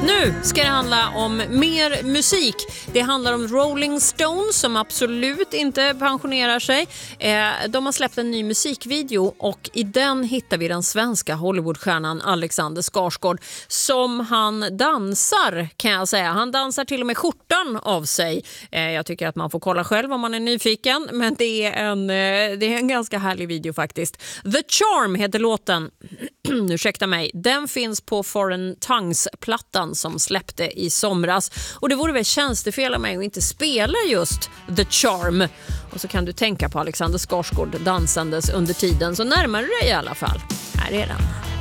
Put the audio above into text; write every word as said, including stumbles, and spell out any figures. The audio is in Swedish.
Nu ska det handla om mer musik. Det handlar om Rolling Stones som absolut inte pensionerar sig. De har släppt en ny musikvideo och i den hittar vi den svenska Hollywoodstjärnan Alexander Skarsgård som han dansar, kan jag säga. Han dansar till och med skjortan av sig. Jag tycker att man får kolla själv om man är nyfiken, men det är en, det är en ganska härlig video faktiskt. The Charm heter låten. Ursäkta mig. Den finns på Foreign Tongues-plattan som släppte i somras. Och det vore väl tjänstefel av mig att inte spela just The Charm. Och så kan du tänka på Alexander Skarsgård dansandes under tiden, så närmar du dig i alla fall. Här är den.